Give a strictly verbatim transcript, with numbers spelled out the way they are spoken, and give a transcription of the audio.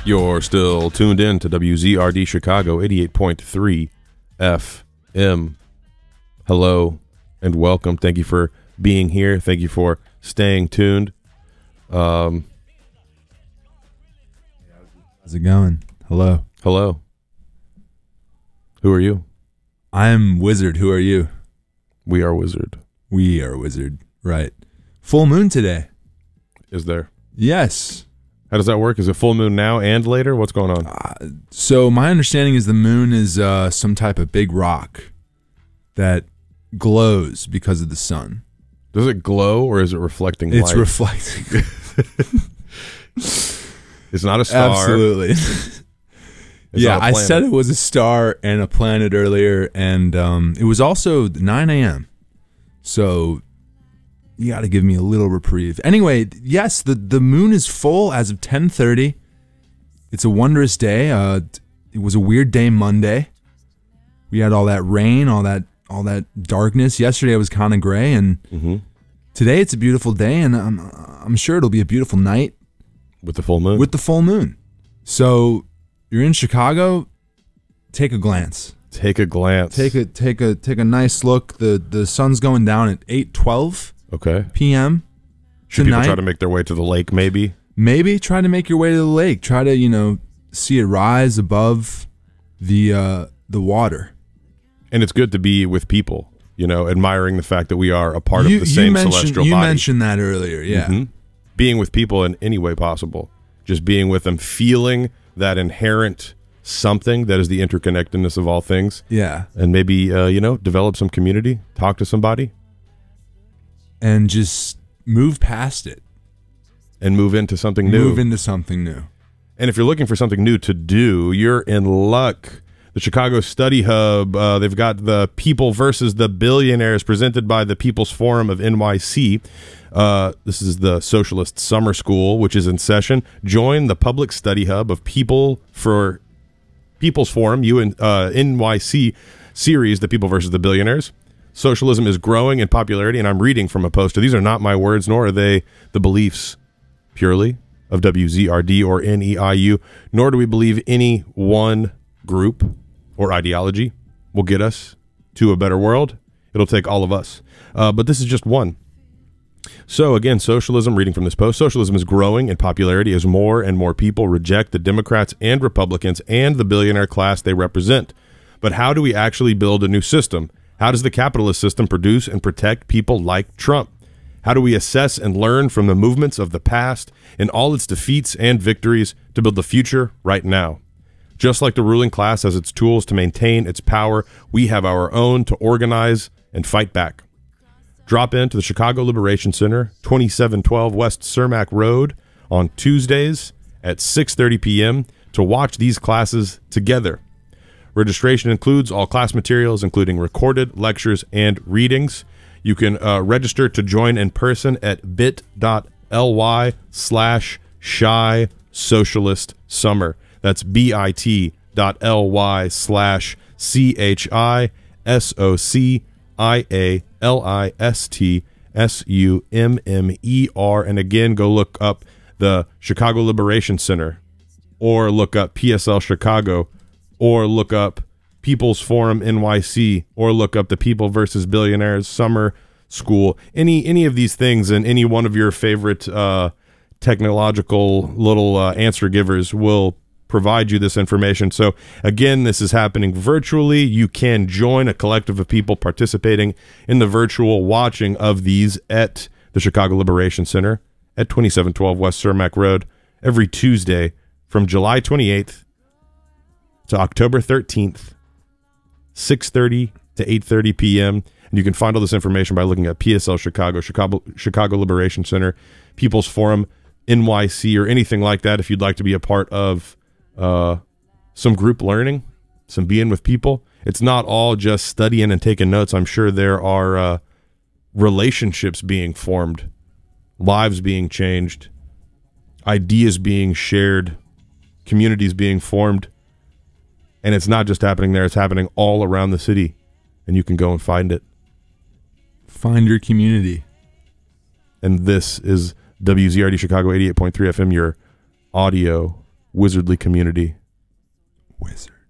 You're still tuned in to W Z R D Chicago eighty-eight point three F M. Hello and welcome. Thank you for being here. Thank you for staying tuned. Um, How's it going? Hello. hello. Who are you? I'm Wizard. Who are you? We are Wizard. We are Wizard. Right. Full moon today. Is there? Yes. How does that work? Is it full moon now and later? What's going on? Uh, so my understanding is the moon is uh, some type of big rock that glows because of the sun. Does it glow or is it reflecting It's light? reflecting. It's not a star. Absolutely. It's Yeah, not a I planet. said it was a star and a planet earlier, and um, it was also nine a.m. So you got to give me a little reprieve. Anyway, yes, the, the moon is full as of ten thirty. It's a wondrous day. Uh, it was a weird day Monday. We had all that rain, all that all that darkness. Yesterday it was kind of gray, and Mm-hmm. today it's a beautiful day, and I'm I'm sure it'll be a beautiful night With the full moon? with the full moon. So you're in Chicago, take a glance. Take a glance. Take a take a take a nice look. The the sun's going down at eight twelve Okay. p.m. Should tonight. people try to make their way to the lake maybe? Maybe try to make your way to the lake. Try to, you know, see it rise above the uh, the water. And it's good to be with people, you know, admiring the fact that we are a part you, of the same mentioned, celestial you body. mentioned that earlier, yeah. Mhm. Being with people in any way possible. Just being with them, feeling that inherent something that is the interconnectedness of all things. Yeah. And maybe, uh, you know, develop some community, talk to somebody, And just move past it. and move into something new. Move into something new. And if you're looking for something new to do, you're in luck. The Chicago Study Hub, uh, they've got the People versus the Billionaires presented by the People's Forum of N Y C. Uh, this is the Socialist Summer School, which is in session. Join the Public Study Hub of People for People's Forum, U N, uh, N Y C series, The People versus the Billionaires. Socialism is growing in popularity, and I'm reading from a poster. These are not my words, nor are they the beliefs purely of W Z R D or N E I U, nor do we believe any one group or ideology will get us to a better world. It'll take all of us. Uh, but this is just one. So again, socialism, reading from this post, socialism is growing in popularity as more and more people reject the Democrats and Republicans and the billionaire class they represent. But how do we actually build a new system? How does the capitalist system produce and protect people like Trump? How do we assess and learn from the movements of the past and all its defeats and victories to build the future right now? Just like the ruling class has its tools to maintain its power, we have our own to organize and fight back. Drop into the Chicago Liberation Center, twenty-seven twelve West Cermak Road, on Tuesdays at six thirty p.m. to watch these classes together. Registration includes all class materials, including recorded lectures and readings. You can uh, register to join in person at bit.ly slash shy socialist summer. That's bit.ly slash C-H-I-S-O-C-I-A-L-I-S-T-S-U-M-M-E-R. And again, go look up the Chicago Liberation Center, or look up P S L Chicago, or look up People's Forum N Y C, or look up the People versus Billionaires Summer School. Any any of these things, and any one of your favorite uh, technological little uh, answer givers will provide you this information. So again, this is happening virtually. You can join a collective of people participating in the virtual watching of these at the Chicago Liberation Center at twenty-seven twelve West Cermak Road every Tuesday from July twenty-eighth to October thirteenth, six thirty to eight thirty p.m. And you can find all this information by looking at P S L Chicago, Chicago, Chicago Liberation Center, People's Forum, N Y C, or anything like that if you'd like to be a part of uh, some group learning, some being with people. It's not all just studying and taking notes. I'm sure there are uh, relationships being formed, lives being changed, ideas being shared, communities being formed. And it's not just happening there. It's happening all around the city. And you can go and find it. Find your community. And this is W Z R D Chicago eighty-eight point three F M, your audio wizardly community. Wizard.